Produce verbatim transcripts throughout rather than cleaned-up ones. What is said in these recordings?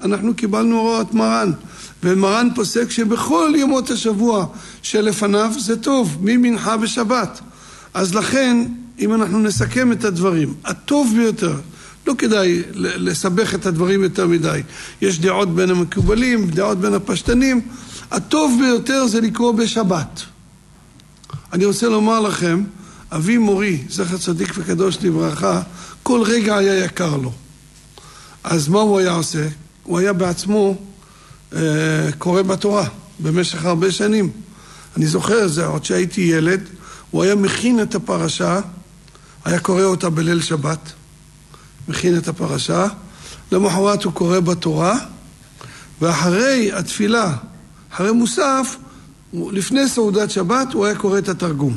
אנחנו קיבלנו הוראת מרן, ומרן פוסק שבכל ימות השבוע שלפניו זה טוב, ממנחה בשבת. אז לכן, אם אנחנו נסכם את הדברים, הטוב ביותר, לא כדאי לסבך את הדברים יותר מדי. יש דעות בין המקובלים, דעות בין הפשטנים. הטוב ביותר זה לקרוא בשבת. אני רוצה לומר לכם, אבי מורי, זכר צדיק וקדוש לברכה, כל רגע היה יקר לו. אז מה הוא היה עושה? הוא היה בעצמו אה, קורא בתורה במשך הרבה שנים. אני זוכר את זה, עוד שהייתי ילד, הוא היה מכין את הפרשה, היה קורא אותה בליל שבת, מכין את הפרשה, למחרת הוא קורא בתורה, ואחרי התפילה, אחרי מוסף, לפני סעודת שבת, הוא היה קורא את התרגום.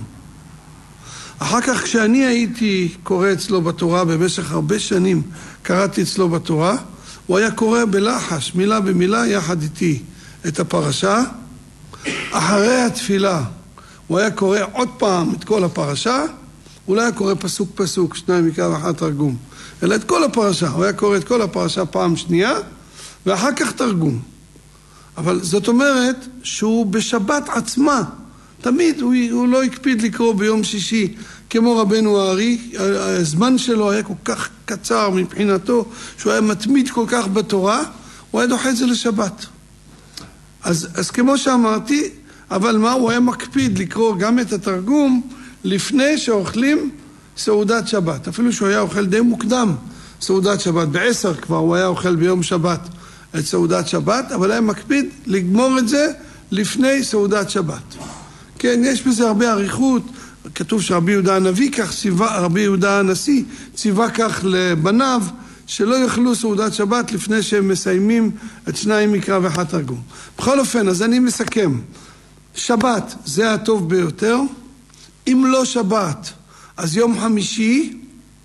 אחר כך כשאני הייתי קורא אצלו בתורה, במשך הרבה שנים קראתי אצלו בתורה, הוא היה קורא בלחש, מילה במילה, יחד איתי את הפרשה. אחרי התפילה, הוא היה קורא עוד פעם את כל הפרשה, הוא לא היה קורא פסוק פסוק, שניים מקרא ואחד תרגום, אלא את כל הפרשה. הוא היה קורא את כל הפרשה פעם שנייה, ואחר כך תרגום. אבל זאת אומרת שהוא בשבת עצמה, תמיד הוא, הוא לא הקפיד לקרוא ביום שישי, כמו רבנו הארי. הזמן שלו היה כל כך קצר מבחינתו, שהוא היה מתמיד כל כך בתורה, הוא היה דוחה את זה לשבת. אז, אז כמו שאמרתי, אבל מה, הוא היה מקפיד לקרוא גם את התרגום לפני שאוכלים סעודת שבת. אפילו שהוא היה אוכל די מוקדם סעודת שבת, בעשר כבר הוא היה אוכל ביום שבת את סעודת שבת, אבל היה מקפיד לגמור את זה לפני סעודת שבת. כן, יש בזה הרבה עריכות. כתוב שרבי יהודה הנביא כך ציווה, רבי יהודה הנשיא ציווה כך לבניו, שלא יאכלו סעודת שבת לפני שהם מסיימים את שניים מקרא ואחד תרגום. בכל אופן, אז אני מסכם. שבת זה הטוב ביותר. אם לא שבת, אז יום חמישי,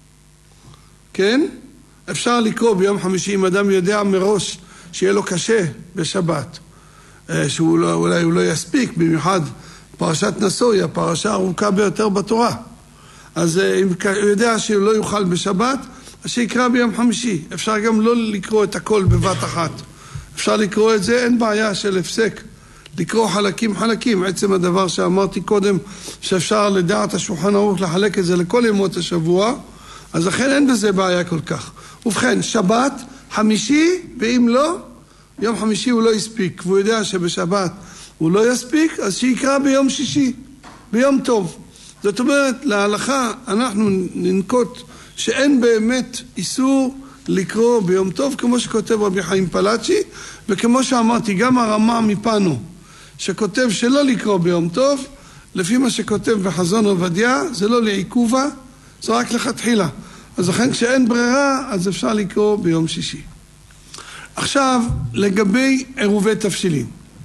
כן? אפשר לקרוא ביום חמישי, אם אדם יודע מראש שיהיה לו קשה בשבת, שהוא לא, אולי הוא לא יספיק, במיוחד פרשת נשוא היא הפרשה הארוכה ביותר בתורה. אז אם הוא יודע שהוא לא יוכל בשבת, אז שיקרא ביום חמישי. אפשר גם לא לקרוא את הכל בבת אחת. אפשר לקרוא את זה, אין בעיה של הפסק. לקרוא חלקים חלקים. עצם הדבר שאמרתי קודם, שאפשר לדעת השולחן ערוך לחלק את זה לכל ימות השבוע, אז לכן אין בזה בעיה כל כך. ובכן, שבת, חמישי, ואם לא, יום חמישי הוא לא יספיק, והוא יודע שבשבת הוא לא יספיק, אז שיקרא ביום שישי, ביום טוב. זאת אומרת, להלכה אנחנו ננקוט שאין באמת איסור לקרוא ביום טוב, כמו שכותב רבי חיים פלאצ'י, וכמו שאמרתי, גם הרמה מפנו, שכותב שלא לקרוא ביום טוב, לפי מה שכותב בחזון עובדיה, זה לא לעיכובה, זה רק לכתחילה. אז לכן כשאין ברירה, אז אפשר לקרוא ביום שישי. עכשיו, לגבי עירובי תבשילים.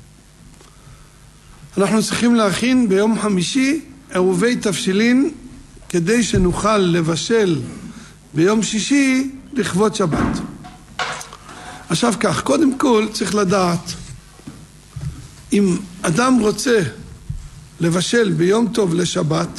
אנחנו צריכים להכין ביום חמישי עירובי תבשילין, כדי שנוכל לבשל ביום שישי לכבוד שבת. עכשיו כך, קודם כל צריך לדעת, אם אדם רוצה לבשל ביום טוב לשבת,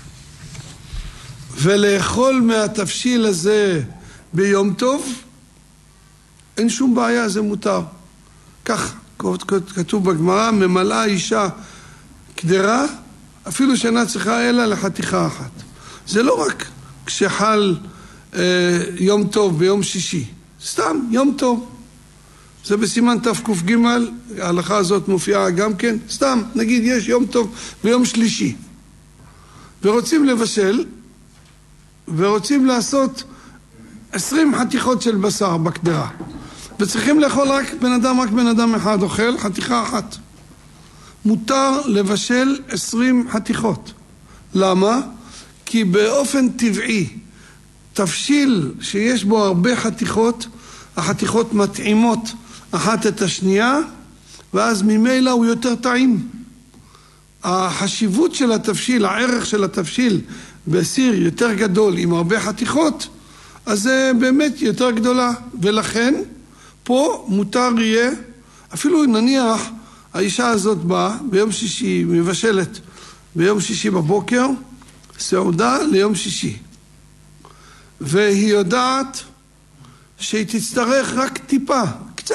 ולאכול מהתבשיל הזה ביום טוב, אין שום בעיה, זה מותר. כך כתוב בגמרא, ממלאה אישה קדרה, אפילו שאינה צריכה אלא לחתיכה אחת. זה לא רק כשחל אה, יום טוב ביום שישי, סתם יום טוב. זה בסימן תק"ג, ההלכה הזאת מופיעה גם כן, סתם, נגיד יש יום טוב ביום שלישי, ורוצים לבשל, ורוצים לעשות עשרים חתיכות של בשר בקדרה, וצריכים לאכול רק בן אדם, רק בן אדם אחד אוכל חתיכה אחת. מותר לבשל עשרים חתיכות. למה? כי באופן טבעי, תבשיל שיש בו הרבה חתיכות, החתיכות מתאימות אחת את השנייה, ואז ממילא הוא יותר טעים. החשיבות של התבשיל, הערך של התבשיל בסיר יותר גדול עם הרבה חתיכות, אז זה באמת יותר גדולה. ולכן פה מותר יהיה, אפילו נניח האישה הזאת באה ביום שישי, מבשלת ביום שישי בבוקר, סעודה ליום שישי, והיא יודעת שהיא תצטרך רק טיפה,